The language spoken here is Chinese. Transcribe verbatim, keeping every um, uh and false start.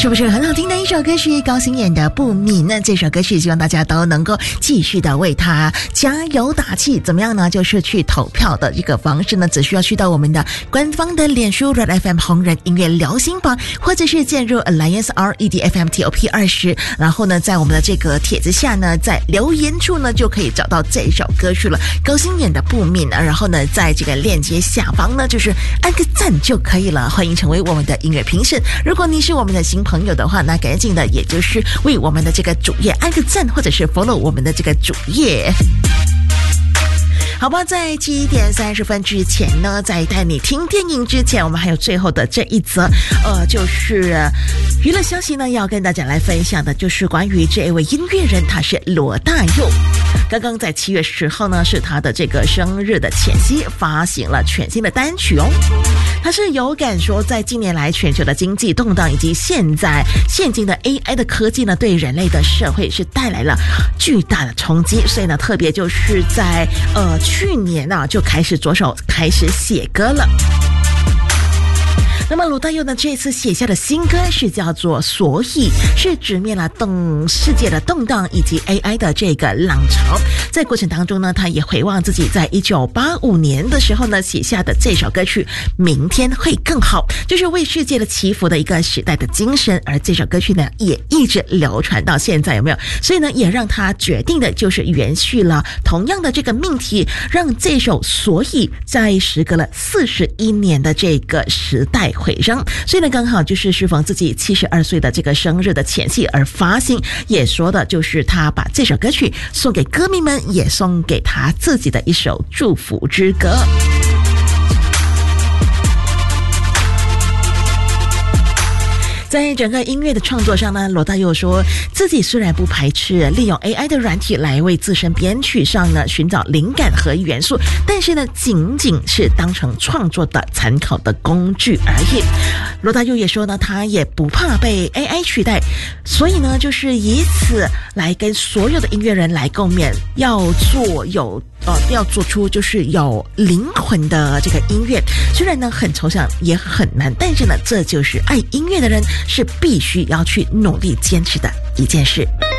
是不是很好听的一首歌曲？高星演的《不泯》。那这首歌曲希望大家都能够继续的为他加油打气。怎么样呢？就是去投票的一个方式呢，只需要去到我们的官方的脸书 Red F M 红人音乐流行榜，或者是进入 Alliance R E D F M T O P 二十，然后呢，在我们的这个帖子下呢，在留言处呢就可以找到这首歌曲了。高星演的《不泯》，然后呢，在这个链接下方呢，就是按个赞就可以了。欢迎成为我们的音乐评审。如果你是我们的新朋友的话，那赶紧的，也就是为我们的这个主页按个赞，或者是 follow 我们的这个主页。好吧，在七点三十分之前呢，在带你听电影之前，我们还有最后的这一则，呃，就是娱乐消息呢，要跟大家来分享的，就是关于这一位音乐人，他是罗大佑。刚刚在七月十号呢，是他的这个生日的前夕，发行了全新的单曲哦。他是有感说，在近年来全球的经济动荡以及现在现今的 A I 的科技呢，对人类的社会是带来了巨大的冲击，所以呢，特别就是在呃去年啊就开始着手开始写歌了。那么罗大佑呢，这次写下的新歌是叫做《所以》，是直面了动世界的动荡以及 A I 的这个浪潮。在过程当中呢，他也回望自己在一九八五年的时候呢写下的这首歌曲《明天会更好》，就是为世界的祈福的一个时代的精神。而这首歌曲呢，也一直流传到现在，有没有？所以呢，也让他决定的就是延续了同样的这个命题，让这首《所以》在时隔了四十一年的这个时代回声，所以呢，刚好就是适逢自己七十二岁的这个生日的前夕而发行，也说的就是他把这首歌曲送给歌迷们，也送给他自己的一首祝福之歌。在整个音乐的创作上呢，罗大佑说自己虽然不排斥利用 A I 的软体来为自身编曲上呢寻找灵感和元素，但是呢，仅仅是当成创作的参考的工具而已。罗大佑也说呢，他也不怕被 A I 取代，所以呢，就是以此来跟所有的音乐人来共勉，要做有呃，要做出就是有灵魂的这个音乐，虽然呢很抽象也很难，但是呢，这就是爱音乐的人是必须要去努力坚持的一件事。